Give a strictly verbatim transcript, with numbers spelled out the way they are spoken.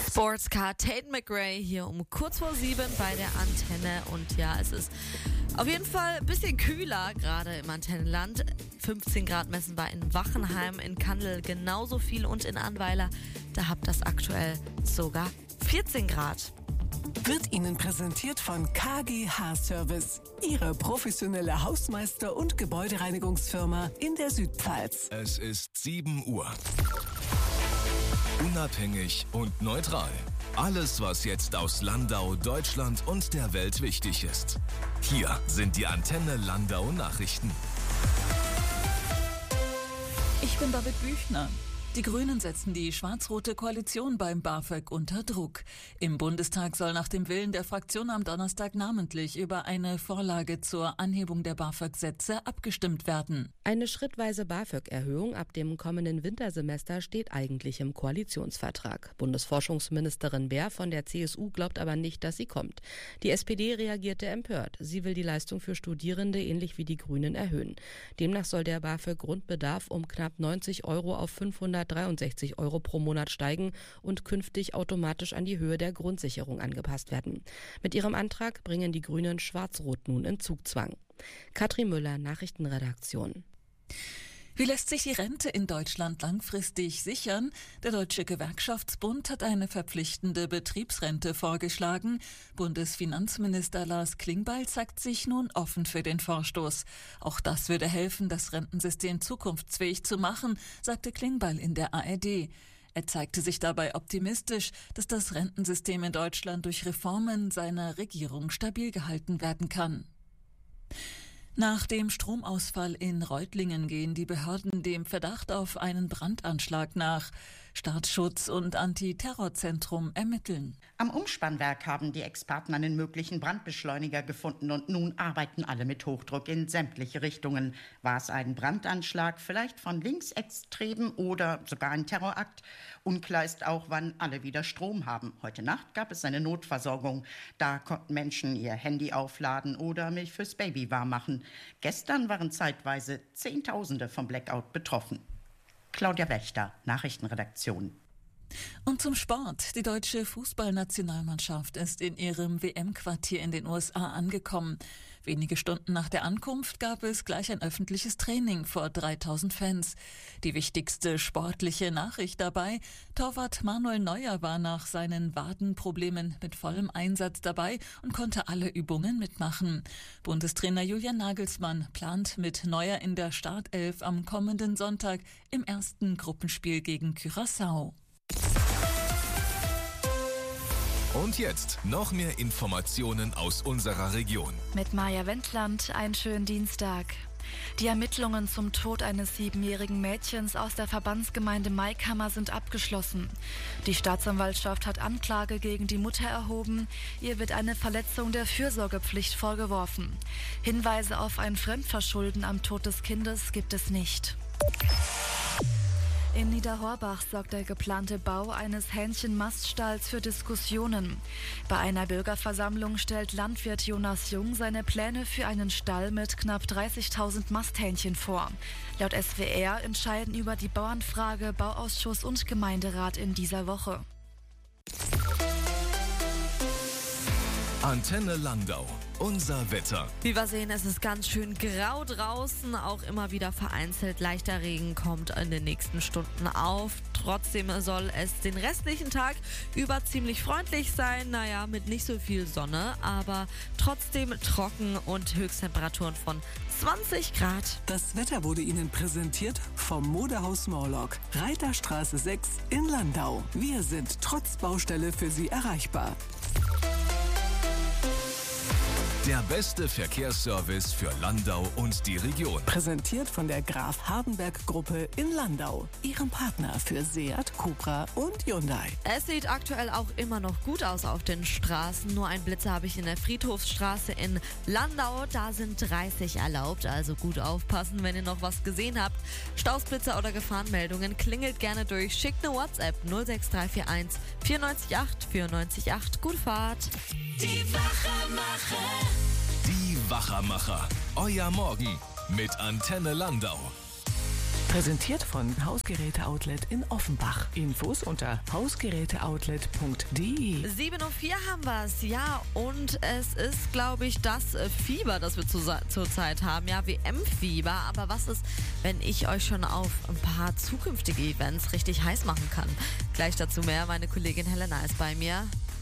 Sportscar Tate McRae hier um kurz vor sieben bei der Antenne. Und ja, es ist auf jeden Fall ein bisschen kühler, gerade im Antennenland. fünfzehn Grad messen wir in Wachenheim, in Kandel genauso viel und in Annweiler. Da habt das aktuell sogar vierzehn Grad. Wird Ihnen präsentiert von K G H Service, Ihre professionelle Hausmeister- und Gebäudereinigungsfirma in der Südpfalz. Es ist sieben Uhr. Unabhängig und neutral. Alles, was jetzt aus Landau, Deutschland und der Welt wichtig ist. Hier sind die Antenne Landau Nachrichten. Ich bin David Büchner. Die Grünen setzen die schwarz-rote Koalition beim BAföG unter Druck. Im Bundestag soll nach dem Willen der Fraktion am Donnerstag namentlich über eine Vorlage zur Anhebung der BAföG-Sätze abgestimmt werden. Eine schrittweise BAföG-Erhöhung ab dem kommenden Wintersemester steht eigentlich im Koalitionsvertrag. Bundesforschungsministerin Beer von der C S U glaubt aber nicht, dass sie kommt. Die S P D reagierte empört. Sie will die Leistung für Studierende ähnlich wie die Grünen erhöhen. Demnach soll der BAföG-Grundbedarf um knapp neunzig Euro auf fünfhundertdreiundsechzig Euro pro Monat steigen und künftig automatisch an die Höhe der Grundsicherung angepasst werden. Mit ihrem Antrag bringen die Grünen Schwarz-Rot nun in Zugzwang. Katrin Müller, Nachrichtenredaktion. Wie lässt sich die Rente in Deutschland langfristig sichern? Der Deutsche Gewerkschaftsbund hat eine verpflichtende Betriebsrente vorgeschlagen. Bundesfinanzminister Lars Klingbeil zeigt sich nun offen für den Vorstoß. Auch das würde helfen, das Rentensystem zukunftsfähig zu machen, sagte Klingbeil in der A R D. Er zeigte sich dabei optimistisch, dass das Rentensystem in Deutschland durch Reformen seiner Regierung stabil gehalten werden kann. Nach dem Stromausfall in Reutlingen gehen die Behörden dem Verdacht auf einen Brandanschlag nach. Staatsschutz und Antiterrorzentrum ermitteln. Am Umspannwerk haben die Experten einen möglichen Brandbeschleuniger gefunden und nun arbeiten alle mit Hochdruck in sämtliche Richtungen. War es ein Brandanschlag, vielleicht von Linksextremen oder sogar ein Terrorakt? Unklar ist auch, wann alle wieder Strom haben. Heute Nacht gab es eine Notversorgung. Da konnten Menschen ihr Handy aufladen oder Milch fürs Baby warm machen. Gestern waren zeitweise Zehntausende vom Blackout betroffen. Claudia Wächter, Nachrichtenredaktion. Und zum Sport. Die deutsche Fußballnationalmannschaft ist in ihrem W M-Quartier in den U S A angekommen. Wenige Stunden nach der Ankunft gab es gleich ein öffentliches Training vor dreitausend Fans. Die wichtigste sportliche Nachricht dabei: Torwart Manuel Neuer war nach seinen Wadenproblemen mit vollem Einsatz dabei und konnte alle Übungen mitmachen. Bundestrainer Julian Nagelsmann plant mit Neuer in der Startelf am kommenden Sonntag im ersten Gruppenspiel gegen Curaçao. Und jetzt noch mehr Informationen aus unserer Region. Mit Maja Wendland, einen schönen Dienstag. Die Ermittlungen zum Tod eines siebenjährigen Mädchens aus der Verbandsgemeinde Maikammer sind abgeschlossen. Die Staatsanwaltschaft hat Anklage gegen die Mutter erhoben. Ihr wird eine Verletzung der Fürsorgepflicht vorgeworfen. Hinweise auf ein Fremdverschulden am Tod des Kindes gibt es nicht. In Niederhorbach sorgt der geplante Bau eines Hähnchenmaststalls für Diskussionen. Bei einer Bürgerversammlung stellt Landwirt Jonas Jung seine Pläne für einen Stall mit knapp dreißigtausend Masthähnchen vor. Laut S W R entscheiden über die Bauernfrage Bauausschuss und Gemeinderat in dieser Woche. Antenne Landau. Unser Wetter. Wie wir sehen, es ist ganz schön grau draußen. Auch immer wieder vereinzelt leichter Regen kommt in den nächsten Stunden auf. Trotzdem soll es den restlichen Tag über ziemlich freundlich sein. Naja, mit nicht so viel Sonne, aber trotzdem trocken und Höchsttemperaturen von zwanzig Grad. Das Wetter wurde Ihnen präsentiert vom Modehaus Morlock, Reiterstraße sechs in Landau. Wir sind trotz Baustelle für Sie erreichbar. Der beste Verkehrsservice für Landau und die Region. Präsentiert von der Graf Hardenberg Gruppe in Landau, Ihrem Partner für Seat, Cupra und Hyundai. Es sieht aktuell auch immer noch gut aus auf den Straßen. Nur ein Blitzer habe ich in der Friedhofsstraße in Landau. Da sind dreißig erlaubt, also gut aufpassen, wenn ihr noch was gesehen habt. Stausblitzer oder Gefahrenmeldungen, klingelt gerne durch, schickt eine WhatsApp null sechs drei vier eins vier neun acht vier neun acht. Gute Fahrt. Die Wachermacher. Die Wachermacher. Euer Morgen mit Antenne Landau. Präsentiert von Hausgeräte-Outlet in Offenbach. Infos unter hausgeräteoutlet punkt de. sieben Uhr vier haben wir es, ja, und es ist, glaube ich, das Fieber, das wir zurzeit haben, ja, W M-Fieber. Aber was ist, wenn ich euch schon auf ein paar zukünftige Events richtig heiß machen kann? Gleich dazu mehr, meine Kollegin Helena ist bei mir.